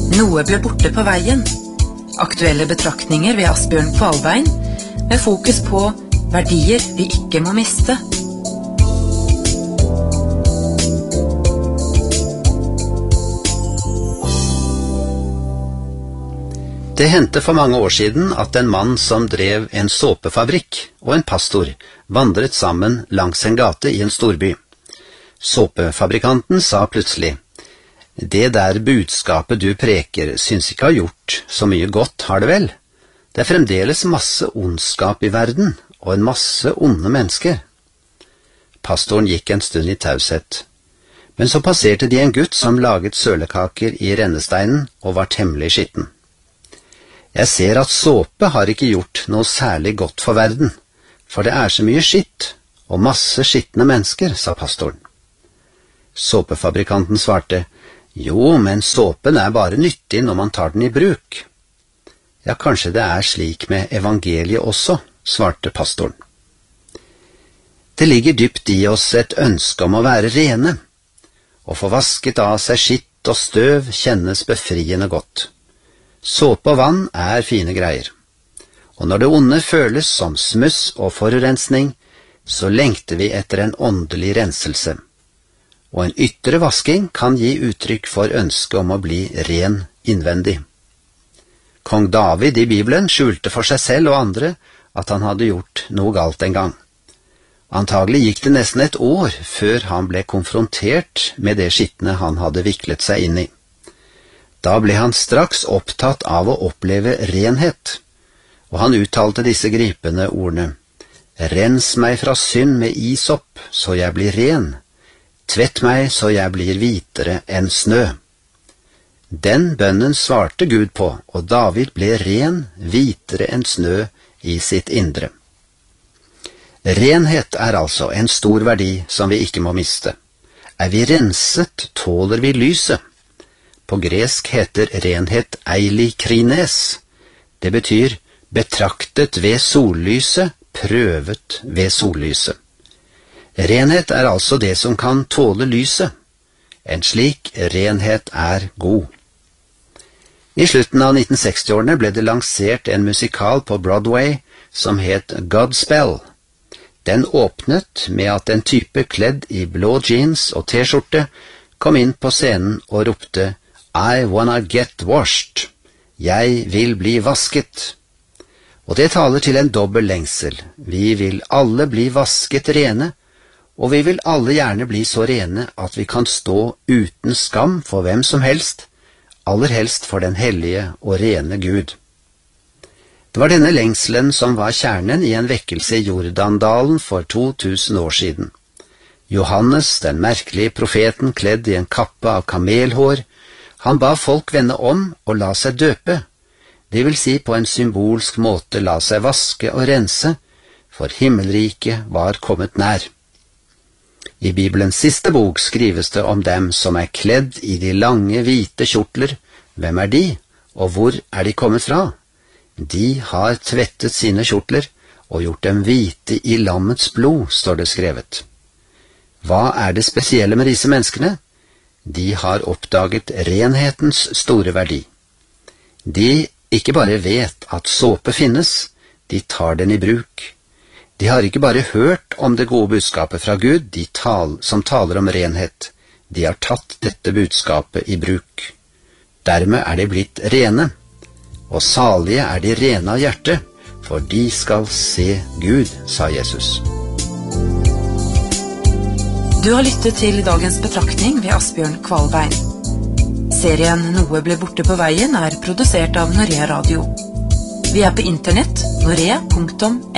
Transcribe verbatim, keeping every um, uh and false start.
Noe ble borte på veien. Aktuelle betraktninger ved Asbjørn Kvalbein, med fokus på verdier vi ikke må miste. Det hendte for mange år siden at en mann som drev en såpefabrikk og en pastor vandret sammen langs en gate i en storby. Såpefabrikanten sa plutselig: «Det der budskapet du preker syns ikke har gjort så mye godt, har det vel? Det er fremdeles masse ondskap i verden, og en masse onde mennesker.» Pastoren gikk en stund i taushet, men så passerte de en gutt som laget sølekaker i rennesteinen og var temmelig skitten. «Jeg ser at såpe har ikke gjort noe særlig godt for verden, for det er så mye skitt, og masse skittne mennesker», sa pastoren. Såpefabrikanten svarte: «Jo, men såpen er bare nyttig når man tar den i bruk.» «Ja, kanskje det er slik med evangeliet også», svarte pastoren. Det ligger dypt i oss et ønske om å være rene. Å få vasket av seg skitt og støv kjennes befriende godt. Såpe og vann er fine greier. Og når det onde føles som smuss og forurensning, så lengter vi etter en åndelig renselse. Og en ytre vasking kan gi uttrykk for ønske om å bli ren innvendig. Kong David i Bibelen skjulte for seg selv og andre at han hadde gjort noe galt en gang. Antagelig gikk det nesten et år før han ble konfrontert med det skittne han hadde viklet seg inn i. Da ble han straks opptatt av å oppleve renhet, og han uttalte disse gripende ordene: «Rens meg fra synd med isopp, så jeg blir ren. Tvett meg, så jeg blir hvitere enn snø.» Den bønnen svarte Gud på, og David ble ren, hvitere enn snø i sitt indre. Renhet er altså en stor verdi som vi ikke må miste. Er vi renset, tåler vi lyset. På gresk heter renhet eilikrines. Det betyr betraktet ved sollyset, prøvet ved sollyset. Renhet er altså det som kan tåle lyset. En slik renhet er god. I slutten av nitten seksti-årene ble det lansert en musikal på Broadway som het Godspell. Den åpnet med at en type kledd i blå jeans og t-skjorte kom inn på scenen og ropte: «I wanna get washed. Jeg vil bli vasket.» Og det taler til en dobbel lengsel. Vi vil alle bli vasket rene, og vi vil alle gjerne bli så rene at vi kan stå uten skam for hvem som helst, aller helst for den hellige og rene Gud. Det var denne lengselen som var kjernen i en vekkelse i Jordandalen for to tusen år siden. Johannes, den merkelige profeten kledd i en kappe av kamelhår, han ba folk vende om og la seg døpe, det vil si på en symbolsk måte la seg vaske og rense, for himmelriket var kommet nær. I Bibelens siste bok skrives det om dem som er kledd i de lange, hvite kjortler. Hvem er de, og hvor er de kommet fra? De har tvettet sine kjortler og gjort dem hvite i lammets blod, står det skrevet. Hva er det spesielle med disse menneskene? De har oppdaget renhetens store verdi. De ikke bare vet at såpe finnes, de tar den i bruk. De har ikke bare hørt om det gode budskapet fra Gud, de tal, som taler om renhet. De har tatt dette budskapet i bruk. Dermed er de blitt rene, og salige er de rene av hjerte, for de skal se Gud, sa Jesus. Du har lyttet til dagens betraktning ved Asbjørn Kvalbein. Serien Noe ble borte på veien er produsert av Norea Radio. Vi er på internett norea punktum